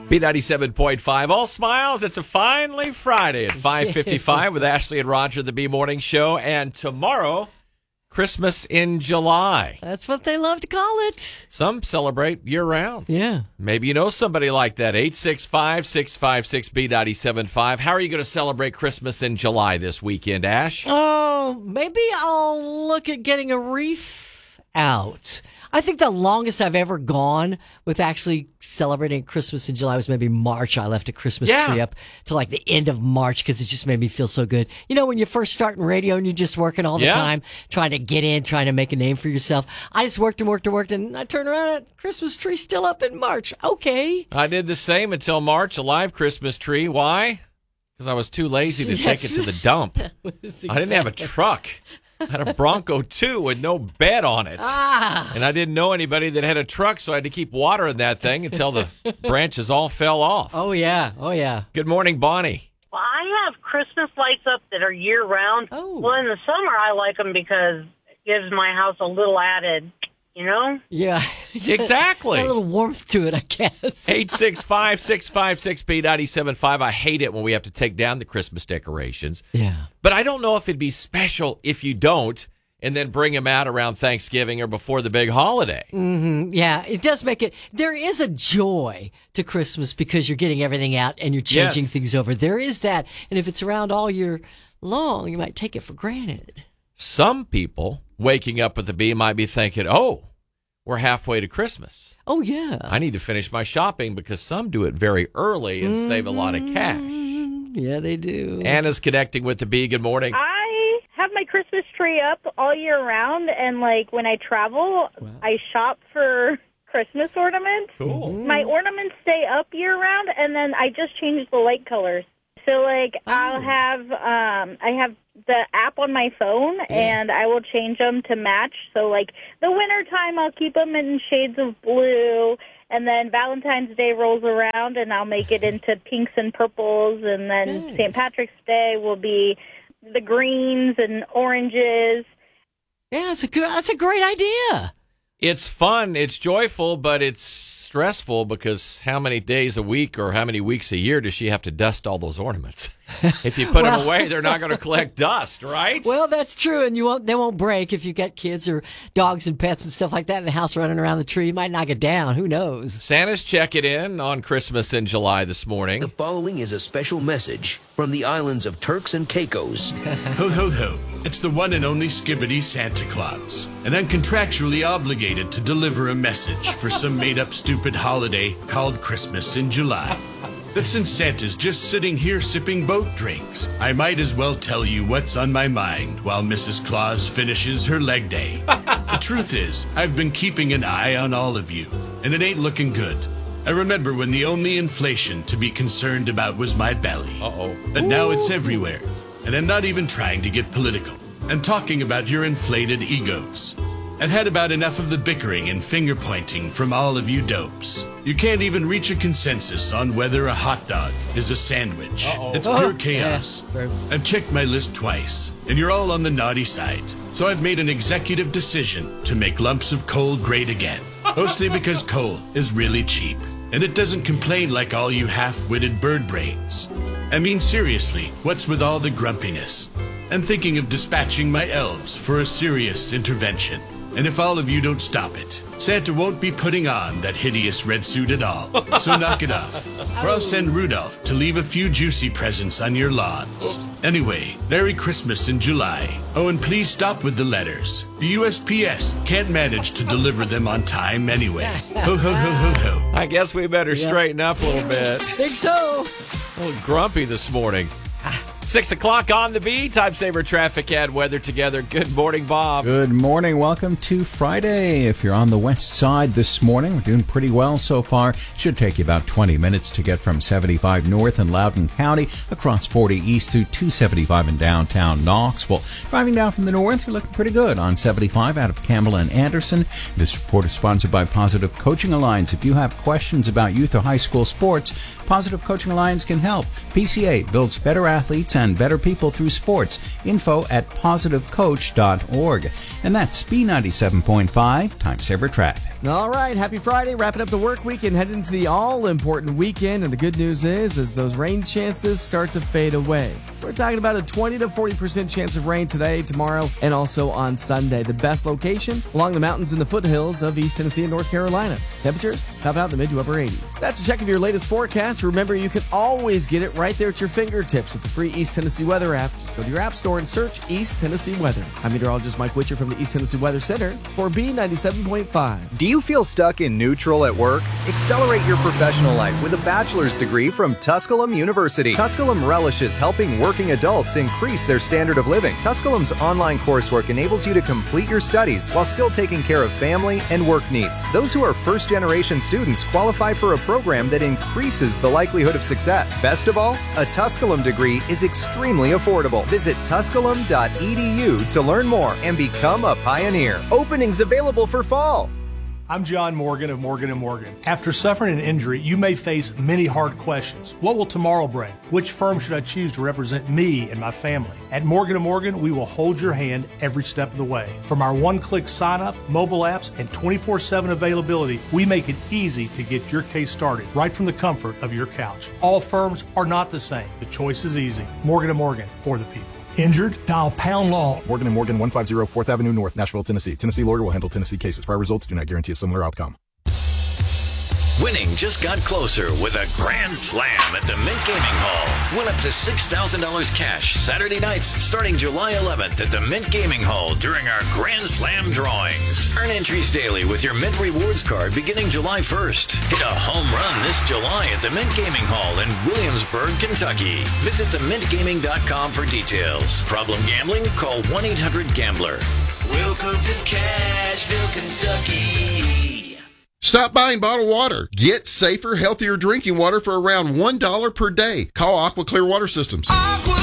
B97.5, all smiles. It's a finally Friday at 5:55 with Ashley and Roger, the B Morning Show. And tomorrow, Christmas in July. That's what they love to call it. Some celebrate year-round. Yeah. Maybe you know somebody like that. 865-656-B97.5. How are you going to celebrate Christmas in July this weekend, Ash? Oh, maybe I'll look at getting a wreath out. I think the longest I've ever gone with actually celebrating Christmas in July was maybe March. I left a Christmas tree up to like the end of March because it just made me feel so good. You know, when you first start in radio and you're just working all the time, trying to get in, trying to make a name for yourself. I just worked, and I turned around and Christmas tree still up in March. Okay. I did the same until March, a live Christmas tree. Why? Because I was too lazy to take it to the dump. I didn't have a truck. I had a Bronco, too, with no bed on it. And I didn't know anybody that had a truck, so I had to keep watering that thing until the branches all fell off. Oh, yeah. Good morning, Bonnie. Well, I have Christmas lights up that are year-round. Oh. Well, in the summer, I like them because it gives my house a little added, you know? Yeah. Exactly. A little warmth to it, I guess. 865-656-B97.5. I hate it when we have to take down the Christmas decorations. Yeah. But I don't know if it'd be special if you don't and then bring them out around Thanksgiving or before the big holiday. Mm-hmm. Yeah, it does make it. There is a joy to Christmas because you're getting everything out and you're changing things over. There is that. And if it's around all year long, you might take it for granted. Some people waking up with the B might be thinking, oh, we're halfway to Christmas. Oh, yeah. I need to finish my shopping because some do it very early and save a lot of cash. Yeah, they do. Anna's connecting with the B. Good morning. I have my Christmas tree up all year round, and like when I travel, I shop for Christmas ornaments. Cool. My ornaments stay up year round, and then I just change the light colors. So like I have the app on my phone, and I will change them to match. So like the winter time, I'll keep them in shades of blue. And then Valentine's Day rolls around, and I'll make it into pinks and purples. And then St. Patrick's Day will be the greens and oranges. Yeah, that's a great idea. It's fun, it's joyful, but it's stressful because how many days a week or how many weeks a year does she have to dust all those ornaments? If you put them away, they're not going to collect dust, right? Well, that's true, and they won't break if you get kids or dogs and pets and stuff like that in the house running around the tree. You might knock it down. Who knows? Santa's checking in on Christmas in July this morning. The following is a special message from the islands of Turks and Caicos. Ho, ho, ho. It's the one and only Skibbity Santa Claus. And I'm contractually obligated to deliver a message for some made-up stupid holiday called Christmas in July. But since Santa's just sitting here sipping boat drinks, I might as well tell you what's on my mind while Mrs. Claus finishes her leg day. The truth is, I've been keeping an eye on all of you, and it ain't looking good. I remember when the only inflation to be concerned about was my belly. But now it's everywhere, and I'm not even trying to get political. I'm talking about your inflated egos. I've had about enough of the bickering and finger-pointing from all of you dopes. You can't even reach a consensus on whether a hot dog is a sandwich. It's pure chaos. Yeah. I've checked my list twice, and you're all on the naughty side. So I've made an executive decision to make lumps of coal great again. Mostly because coal is really cheap, and it doesn't complain like all you half-witted bird brains. I mean, seriously, what's with all the grumpiness? I'm thinking of dispatching my elves for a serious intervention. And if all of you don't stop it, Santa won't be putting on that hideous red suit at all. So knock it off. Or I'll send Rudolph to leave a few juicy presents on your lawns. Anyway, Merry Christmas in July. Oh, and please stop with the letters. The USPS can't manage to deliver them on time anyway. Ho, ho, ho, ho, ho. I guess we better straighten up a little bit. Think so. A little grumpy this morning. 6 o'clock on the B. Time saver traffic and weather together. Good morning, Bob. Good morning. Welcome to Friday. If you're on the west side this morning, we're doing pretty well so far. Should take you about 20 minutes to get from 75 north in Loudoun County across 40 east through 275 in downtown Knoxville. Driving down from the north, you're looking pretty good on 75 out of Campbell and Anderson. This report is sponsored by Positive Coaching Alliance. If you have questions about youth or high school sports, Positive Coaching Alliance can help. PCA builds better athletes and better people through sports. Info at positivecoach.org. And that's B97.5 Time Saver Traffic. All right, happy Friday. Wrapping up the work week and heading into the all-important weekend. And the good news is, as those rain chances start to fade away. We're talking about a 20 to 40% chance of rain today, tomorrow, and also on Sunday. The best location along the mountains and the foothills of East Tennessee and North Carolina. Temperatures top out in the mid to upper 80s. That's a check of your latest forecast. Remember, you can always get it right there at your fingertips with the free East Tennessee Weather app. Just go to your app store and search East Tennessee Weather. I'm meteorologist Mike Witcher from the East Tennessee Weather Center for B97.5. Do you feel stuck in neutral at work? Accelerate your professional life with a bachelor's degree from Tusculum University. Tusculum relishes helping working adults increase their standard of living. Tusculum's online coursework enables you to complete your studies while still taking care of family and work needs. Those who are first-generation students qualify for a program that increases the likelihood of success. Best of all, a Tusculum degree is extremely affordable. Visit tusculum.edu to learn more and become a pioneer. Openings available for fall. I'm John Morgan of Morgan & Morgan. After suffering an injury, you may face many hard questions. What will tomorrow bring? Which firm should I choose to represent me and my family? At Morgan & Morgan, we will hold your hand every step of the way. From our one-click sign-up, mobile apps, and 24/7 availability, we make it easy to get your case started right from the comfort of your couch. All firms are not the same. The choice is easy. Morgan & Morgan, for the people. Injured? Dial Pound Law. Morgan & Morgan, 150 4th Avenue North, Nashville, Tennessee. Tennessee lawyer will handle Tennessee cases. Prior results do not guarantee a similar outcome. Winning just got closer with a grand slam at the Mint Gaming Hall. Win up to $6,000 cash Saturday nights starting July 11th at the Mint Gaming Hall during our Grand Slam drawings. Earn entries daily with your Mint Rewards card beginning July 1st. Hit a home run this July at the Mint Gaming Hall in Williamsburg, Kentucky. Visit themintgaming.com for details. Problem gambling? Call 1-800-GAMBLER. Welcome to Cashville, Kentucky. Stop buying bottled water. Get safer, healthier drinking water for around $1 per day. Call Aqua Clear Water Systems. Aqua